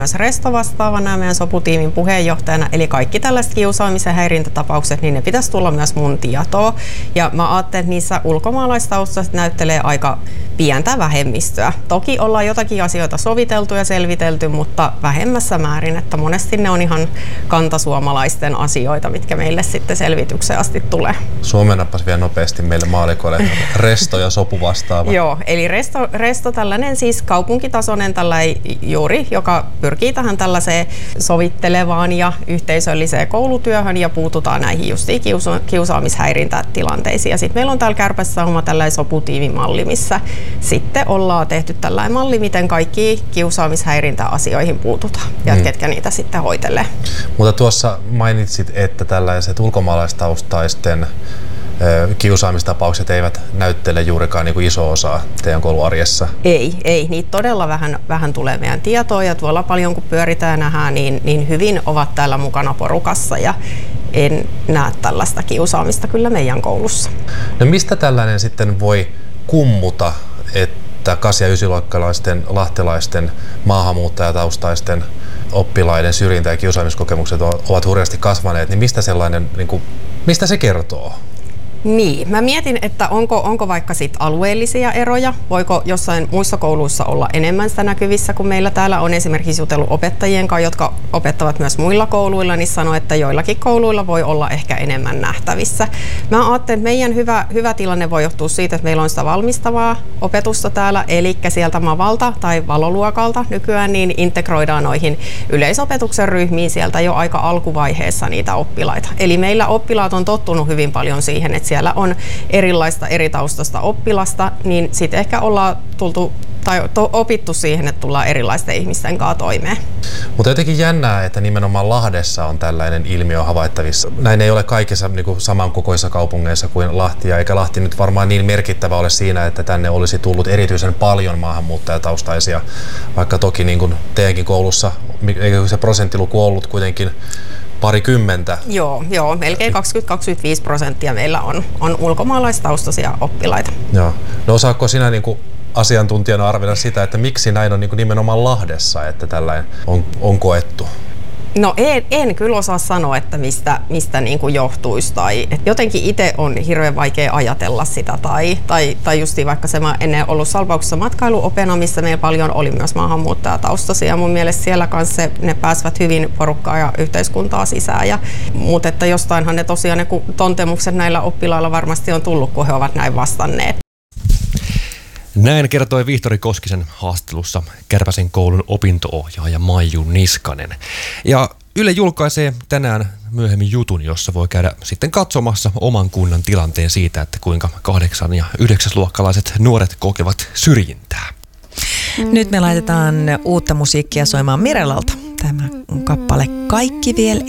myös Resto-vastaavana ja meidän soputiimin puheenjohtajana, eli kaikki tällaiset kiusaamisen häirintätapaukset, niin ne pitäisi tulla myös mun tietoon. Ja mä ajattelen, että niissä ulkomaalaistaustaiset näyttelee aika pientä vähemmistöä. Toki ollaan jotakin asioita soviteltu ja selvitelty, mutta vähemmässä määrin, että monesti ne on ihan kantasuomalaisten asioita, mitkä meille sitten selvitykseen asti tulee. Suomennapas vielä nopeasti meille maalikoille Resto ja sopu vastaava. Joo, eli Resto tällainen siis kaupunkitasoinen juuri, joka pyrkii tähän tällaiseen sovittelevaan ja yhteisölliseen koulutyöhön ja puututaan näihin justiin kiusaamishäirintätilanteisiin. Ja sitten meillä on täällä Kärpässä oma tällainen soputiimimalli, missä sitten ollaan tehty tällainen malli, miten kaikki kiusaamishäirintäasioihin puututaan ja ketkä niitä sitten hoitelee. Mutta tuossa mainitsit, että tällaiset ulkomaalaistaustaisten kiusaamistapaukset eivät näyttele juurikaan niin kuin iso osa teidän kouluarjessa. Ei. Niitä todella vähän tulee meidän tietoon ja tuolla paljon kun pyöritään nähdään, niin hyvin ovat täällä mukana porukassa ja en näe tällaista kiusaamista kyllä meidän koulussa. No mistä tällainen sitten voi kummuta, että 8- ja 9-luokkalaisten lahtelaisten maahanmuuttajataustaisten oppilaiden syrjintä- ja kiusaamiskokemukset ovat hurjasti kasvaneet, niin mistä sellainen, mistä se kertoo? Niin, mä mietin, että onko vaikka sit alueellisia eroja, voiko jossain muissa kouluissa olla enemmän sitä näkyvissä, kun meillä täällä on esimerkiksi jutellut opettajien kanssa, jotka opettavat myös muilla kouluilla, niin sanoo, että joillakin kouluilla voi olla ehkä enemmän nähtävissä. Mä ajattelen, että meidän hyvä tilanne voi johtua siitä, että meillä on sitä valmistavaa opetusta täällä, eli sieltä Mavalta tai Valoluokalta nykyään niin integroidaan noihin yleisopetuksen ryhmiin sieltä jo aika alkuvaiheessa niitä oppilaita. Eli meillä oppilaat on tottunut hyvin paljon siihen, että siellä on erilaista eri taustasta oppilasta, niin sitten ehkä ollaan tultu tai opittu siihen, että tullaan erilaisten ihmisten kanssa toimeen. Mutta jotenkin jännää, että nimenomaan Lahdessa on tällainen ilmiö havaittavissa. Näin ei ole kaikissa samankokoisissa kaupungeissa kuin Lahti, eikä Lahti nyt varmaan niin merkittävä ole siinä, että tänne olisi tullut erityisen paljon maahanmuuttajataustaisia, vaikka toki niin kuin teidänkin koulussa, eikö se prosenttiluku ollut kuitenkin parikymmentä? Joo, melkein 20-25% meillä on ulkomaalaistaustaisia oppilaita. Joo. No osaatko sinä asiantuntijana arvioida sitä, että miksi näin on nimenomaan Lahdessa, että tällainen on koettu? No en kyllä osaa sanoa, että mistä johtuisi tai jotenkin itse on hirveän vaikea ajatella sitä tai justiin vaikka se mä ennen ollut Salpauksessa matkailuopena, missä meillä paljon oli myös maahanmuuttajataustaisia. Mun mielestä siellä kanssa ne pääsevät hyvin porukkaa ja yhteiskuntaa sisään. Mutta että jostainhan ne tosiaan ne tuntemukset näillä oppilailla varmasti on tullut, kun he ovat näin vastanneet. Näin kertoi Vihtori Koskisen haastattelussa Kärpäsen koulun opinto-ohjaaja Maiju Niskanen. Ja Yle julkaisee tänään myöhemmin jutun, jossa voi käydä sitten katsomassa oman kunnan tilanteen siitä, että kuinka 8- ja 9-luokkalaiset nuoret kokevat syrjintää. Nyt me laitetaan uutta musiikkia soimaan Mirelalta. Tämä kappale Kaikki viel